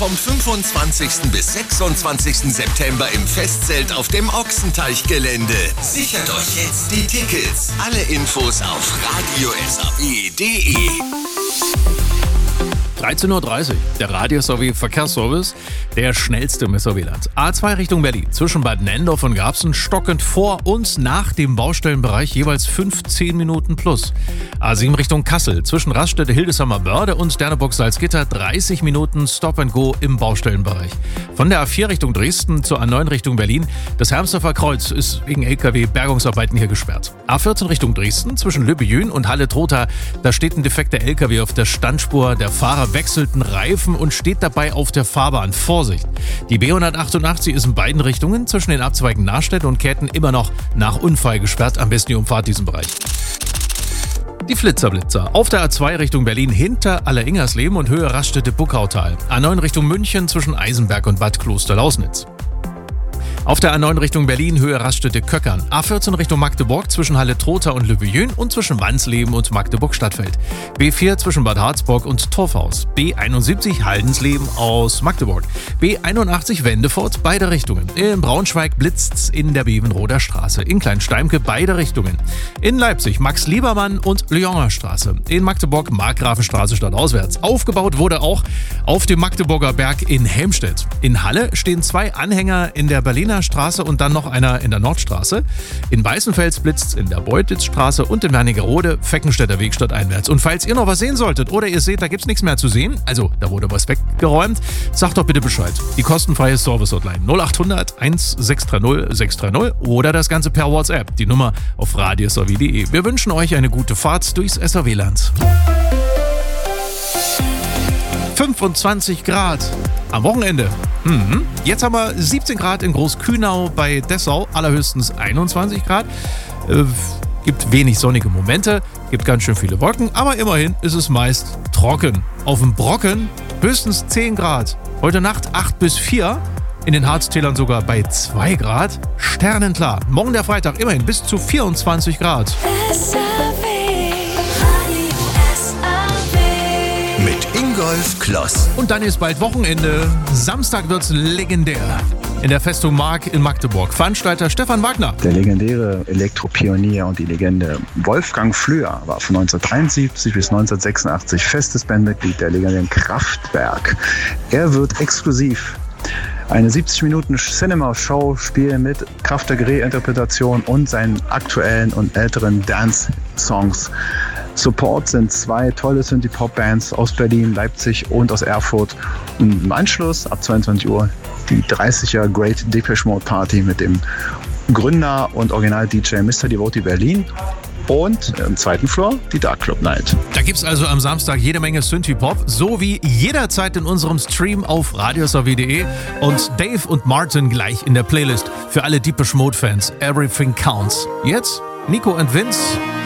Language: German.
Vom 25. bis 26. September im Festzelt auf dem Ochsenteichgelände. Sichert euch jetzt die Tickets. Alle Infos auf radiosaw.de. 13.30 Uhr, der Radio-SAW Verkehrsservice, der schnellste im SAW-Land. A2 Richtung Berlin, zwischen Bad Nendorf und Garbsen, stockend vor und nach dem Baustellenbereich jeweils 15 Minuten plus. A7 Richtung Kassel, zwischen Raststätte Hildesheimer Börde und Sternebock Salzgitter, 30 Minuten Stop and Go im Baustellenbereich. Von der A4 Richtung Dresden zur A9 Richtung Berlin, das Hermsdorfer Kreuz ist wegen LKW-Bergungsarbeiten hier gesperrt. A14 Richtung Dresden, zwischen Lübbejün und Halle-Trotha, da steht ein defekter LKW auf der Standspur, der Fahrer wechselten Reifen und steht dabei auf der Fahrbahn. Vorsicht! Die B188 ist in beiden Richtungen zwischen den Abzweigen Nahstedt und Ketten immer noch nach Unfall gesperrt. Am besten ihr umfahrt diesen Bereich. Die Flitzer. Auf der A2 Richtung Berlin hinter Alleringersleben und Höhe Raststätte Buckautal. A9 Richtung München zwischen Eisenberg und Bad Kloster-Lausnitz. Auf der A9 Richtung Berlin, Höhe Raststätte Köckern. A14 Richtung Magdeburg zwischen Halle-Trotha und Lübbejün und zwischen Wansleben und Magdeburg-Stadtfeld. B4 zwischen Bad Harzburg und Torfhaus. B71 Haldensleben aus Magdeburg. B81 Wendefurt, beide Richtungen. In Braunschweig blitzt's in der Bevenroder Straße. In Kleinsteimke beide Richtungen. In Leipzig Max-Liebermann und Lyoner Straße. In Magdeburg Markgrafenstraße stadtauswärts. Aufgebaut wurde auch auf dem Magdeburger Berg in Helmstedt. In Halle stehen 2 Anhänger in der Berliner Straße und dann noch einer in der Nordstraße. In Weißenfels blitzt's in der Beutitzstraße und in Wernigerode Feckenstädter Weg stadteinwärts. Und falls ihr noch was sehen solltet oder ihr seht, da gibt's nichts mehr zu sehen, also da wurde was weggeräumt, sagt doch bitte Bescheid. Die kostenfreie Service-Hotline 0800 1630 630 oder das Ganze per WhatsApp, die Nummer auf radiosaw.de. Wir wünschen euch eine gute Fahrt durchs SAW-Land. 25 Grad am Wochenende. Jetzt haben wir 17 Grad in Großkühnau bei Dessau, allerhöchstens 21 Grad. Gibt wenig sonnige Momente, gibt ganz schön viele Wolken, aber immerhin ist es meist trocken. Auf dem Brocken höchstens 10 Grad. Heute Nacht 8 bis 4, in den Harztälern sogar bei 2 Grad. Sternenklar. Morgen der Freitag immerhin bis zu 24 Grad. Mit Ingolf Kloss. Und dann ist bald Wochenende. Samstag wird's legendär. In der Festung Mark in Magdeburg. Veranstalter Stefan Wagner. Der legendäre Elektropionier und die Legende Wolfgang Flür war von 1973 bis 1986 festes Bandmitglied der legendären Kraftwerk. Er wird exklusiv eine 70 Minuten Cinema-Show spielen mit Kraftwerk-Reinterpretation und seinen aktuellen und älteren Dance-Songs. Support sind 2 tolle Synthie-Pop-Bands aus Berlin, Leipzig und aus Erfurt. Und im Anschluss ab 22 Uhr die 30er Great Depeche Mode Party mit dem Gründer und Original-DJ Mr. Devotee Berlin. Und im zweiten Floor die Dark Club Night. Da gibt's also am Samstag jede Menge Synthie-Pop, so wie jederzeit in unserem Stream auf radiosaw.de und Dave und Martin gleich in der Playlist für alle Depeche Mode Fans. Everything Counts. Jetzt Nico und Vince.